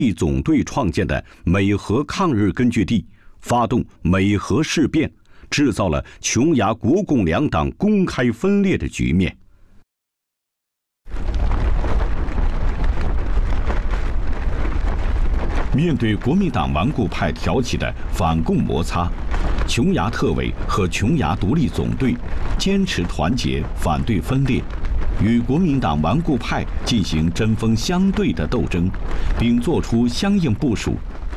总队创建的美河抗日根据地，发动美河事变，制造了琼崖国共两党公开分裂的局面。面对国民党顽固派挑起的反共摩擦，琼崖特委和琼崖独立总队坚持团结，反对分裂，与国民党顽固派进行针锋相对的斗争，并作出相应部署。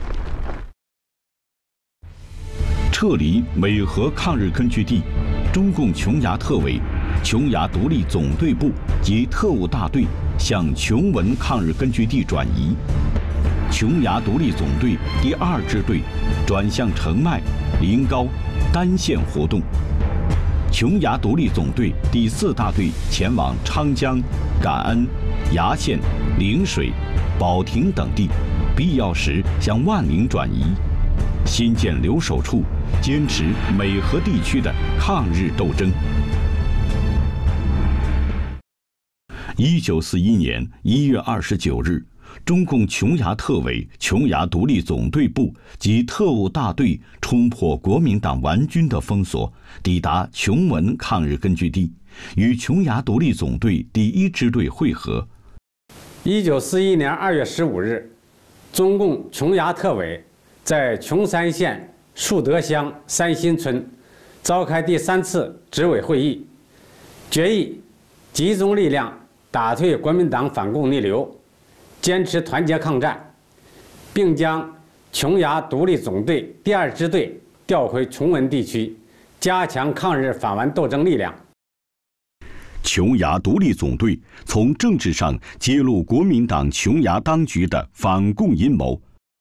撤离美河抗日根据地，中共琼崖特委、琼崖独立总队部及特务大队向琼文抗日根据地转移。琼崖独立总队第2支队转向澄迈、临高、丹县活动。琼崖独立总队第4大队前往昌江、感恩、崖县、陵水、保亭等地，必要时向万宁转移。新建留守处，坚持美河地区的抗日斗争。1941年1月29日。中共琼崖特委、琼崖独立总队部及特务大队冲破国民党顽军的封锁，抵达琼文抗日根据地，与琼崖独立总队第1支队会合。 1941年2月15日，中共琼崖特委在琼山县树德乡三新村召开第3次执委会议，决议集中力量打退国民党反共逆流，坚持团结抗战，并将琼崖独立总队第2支队调回崇文地区，加强抗日反顽斗争力量。 琼崖独立总队从政治上揭露国民党琼崖当局的反共阴谋，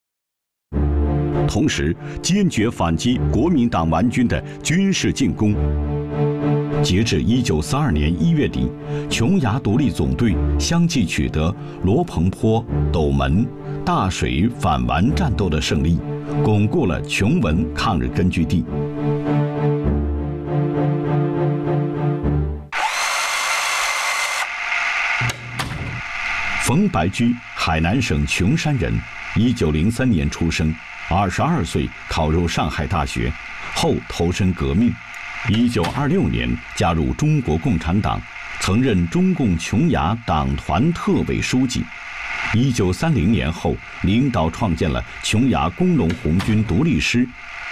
同时坚决反击国民党顽军的军事进攻。截至1942年1月底，琼崖独立总队相继取得罗棚坡、斗门、大水反顽战斗的胜利，巩固了琼文抗日根据地。冯白驹，海南省琼山人，1903年出生，22岁考入上海大学，后投身革命。1926年加入中国共产党，曾任中共琼崖党团特委书记。1930年后，领导创建了琼崖工农红军独立师。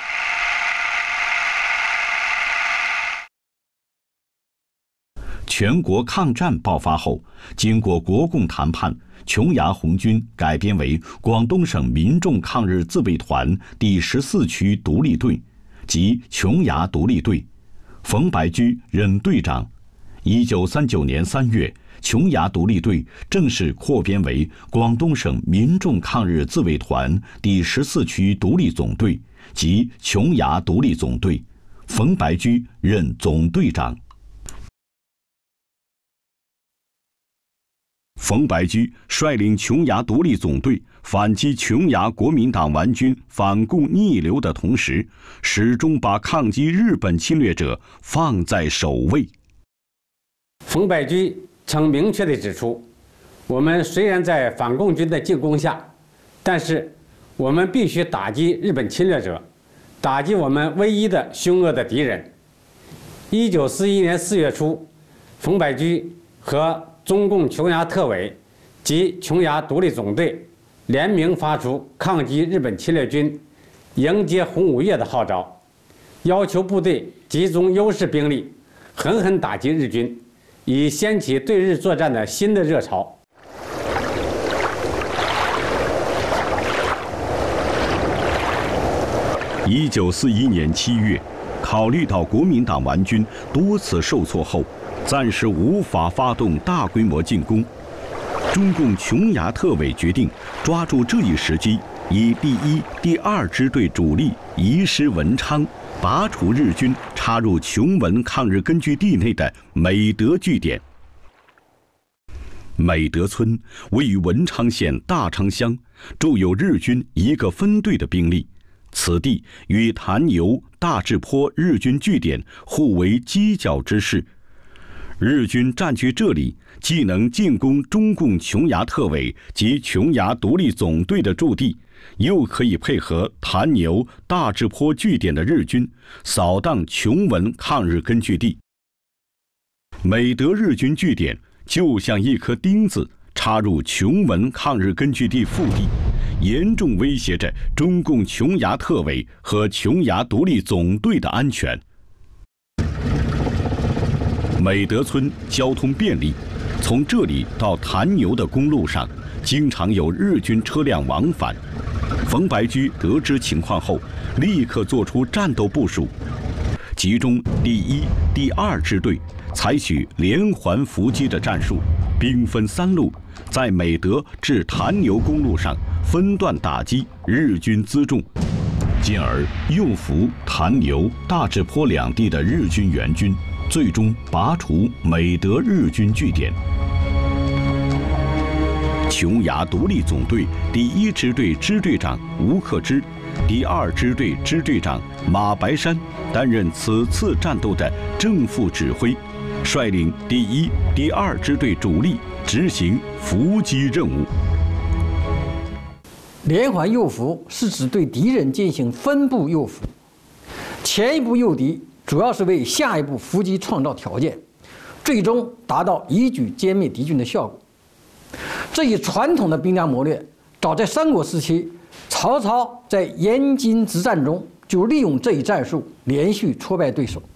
全国抗战爆发后，经过国共谈判，琼崖红军改编为广东省民众抗日自卫团第14区独立队，即琼崖独立队。冯白驹任队长。1939年3月，琼崖独立队正式扩编为广东省民众抗日自卫团第14区独立总队，即琼崖独立总队。冯白驹任总队长。冯白驹率领琼崖独立总队反击琼崖国民党顽军反共逆流的同时，始终把抗击日本侵略者放在首位。 冯白驹曾明确地指出，我们虽然在反共军的进攻下，但是我们必须打击日本侵略者，打击我们唯一的凶恶的敌人。1941年4月初，冯白驹和中共琼崖特委及琼崖独立总队联名发出抗击日本侵略军、迎接红五月的号召，要求部队集中优势兵力，狠狠打击日军，以掀起对日作战的新的热潮。 1941年7月，考虑到国民党顽军多次受挫后，暂时无法发动大规模进攻，中共琼崖特委决定抓住这一时机，以第1、第2支队主力移师文昌，拔除日军插入琼文抗日根据地内的美德据点。美德村位于文昌县大昌乡，驻有日军1个分队的兵力。此地与坛牛、大智坡日军据点互为犄角之势。 日军占据这里，既能进攻中共琼崖特委及琼崖独立总队的驻地，又可以配合坛牛、大直坡据点的日军，扫荡琼文抗日根据地。美德日军据点就像一颗钉子插入琼文抗日根据地腹地，严重威胁着中共琼崖特委和琼崖独立总队的安全。美德村交通便利，从这里到坛牛的公路上，经常有日军车辆往返。冯白驹得知情况后，立刻做出战斗部署，集中第1、第2支队，采取连环伏击的战术，兵分3路，在美德至坛牛公路上分段打击日军辎重，进而诱伏坛牛、大直坡两地的日军援军，最终拔除美德日军据点。琼崖独立总队第1支队支队长吴克之，第2支队支队长马白山担任此次战斗的正副指挥，率领第1、第2支队主力执行伏击任务。 连环诱伏是指对敌人进行分步诱伏，前一步诱敌主要是为下一步伏击创造条件，最终达到一举歼灭敌军的效果。这一传统的兵家谋略，早在三国时期，曹操在延津之战中就利用这一战术，连续挫败对手。